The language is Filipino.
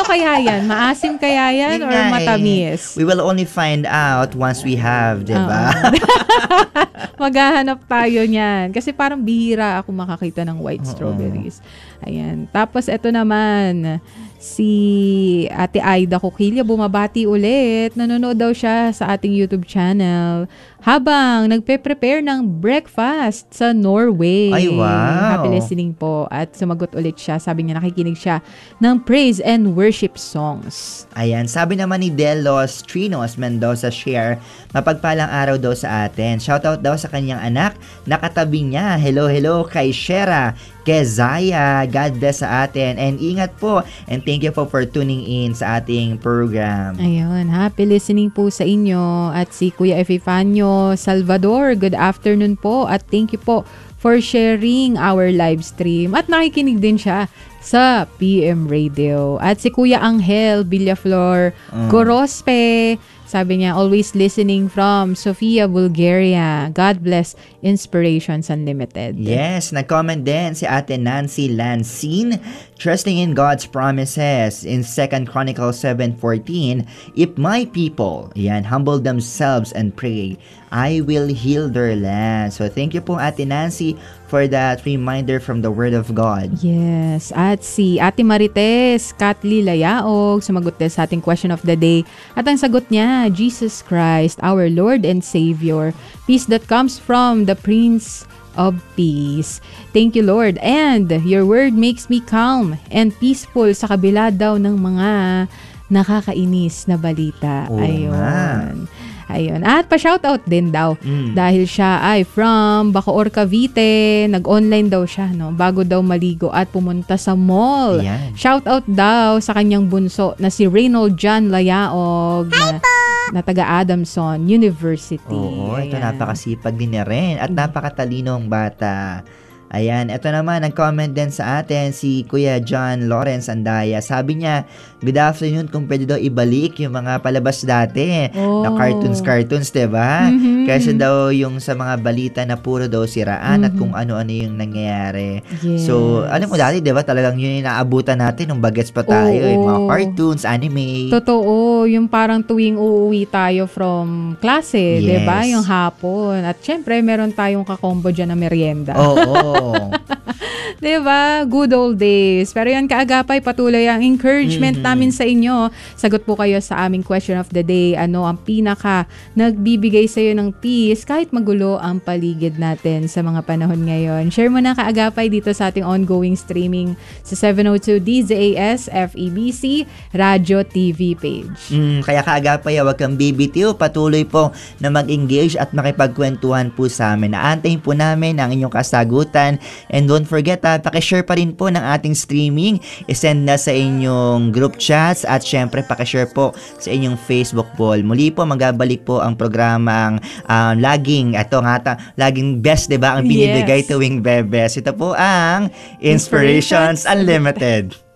kaya yan? Maasim kaya yan or matamis? We will only find out once we have, diba? Maghahanap tayo niyan. Kasi parang bihira ako makakita ng white strawberries. Ayan. Tapos ito naman, si Ate Aida Coquilla bumabati ulit. Nanonood daw siya sa ating YouTube channel habang nagpe-prepare ng breakfast sa Norway. Ay, wow. Happy listening po. At sumagot ulit siya. Sabi niya nakikinig siya ng praise and worship songs. Ayan, sabi naman ni Delos Trinos Mendoza Share, mapagpalang araw daw sa atin. Shoutout daw sa kanyang anak, nakatabi niya. Hello kay Shera, kay Zaya. God bless sa atin. And ingat po. And thank you po for tuning in sa ating program. Ayun, happy listening po sa inyo. At si Kuya Epifanio Salvador, good afternoon po. At thank you po for sharing our live stream. At nakikinig din siya sa PM Radio. At si Kuya Angel Villaflor Gorospe, sabi niya, always listening from Sofia, Bulgaria. God bless Inspirations Unlimited. Yes, nag-comment din si Ate Nancy Lancine, trusting in God's promises in 2 Chronicles 7:14, if my people, humble themselves and pray, I will heal their land. So thank you po Ate Nancy for that reminder from the Word of God. Yes, at si Ate Marites Katli Layaog, sumagot din sa ating question of the day. At ang sagot niya, Jesus Christ, our Lord and Savior, peace that comes from the Prince of Peace. Thank you, Lord. And your word makes me calm and peaceful sa kabila daw ng mga nakakainis na balita. Ayun. Ayun. At pa-shoutout din daw dahil siya ay from Bacoor, Cavite. Nag-online daw siya, no? Bago daw maligo at pumunta sa mall. Ayan. Shoutout daw sa kanyang bunso na si Reynold John Layaog na taga Adamson University. Oo, ito Ayan. napakasipag din niya rin at napakatalinong bata. Ayan, ito naman, nag-comment din sa atin si Kuya John Lawrence Andaya. Sabi niya, good afternoon, kung pwede daw ibalik yung mga palabas dati na cartoons, diba? Kasi daw yung sa mga balita na puro daw siraan at kung ano-ano yung nangyayari. Yes. So, alam mo dati, diba, talagang yun yung naabutan natin nung bagets pa tayo. Yung mga cartoons, anime. Totoo, yung parang tuwing uuwi tayo from klase, Yes. diba? Yung hapon. At syempre, meron tayong kakombo dyan na merienda. Oo. Diba? Good old days. Pero yan, kaagapay, patuloy ang encouragement namin sa inyo. Sagot po kayo sa aming question of the day. Ano ang pinaka nagbibigay sa iyo ng peace kahit magulo ang paligid natin sa mga panahon ngayon? Share mo na kaagapay dito sa ating ongoing streaming sa 702 DZAS FEBC Radio TV page. Kaya kaagapay, wag kang bibitiw. Patuloy po na mag-engage at makipagkwentuhan po sa amin. Naantayin po namin ang inyong kasagutan. And don't forget, pakishare pa rin po ng ating streaming. I-send na sa inyong group chats at syempre pakishare po sa inyong Facebook wall. Muli po, magabalik po ang programang laging best, diba? Ang binibigay tuwing Bebes. Ito po ang Inspirations Unlimited.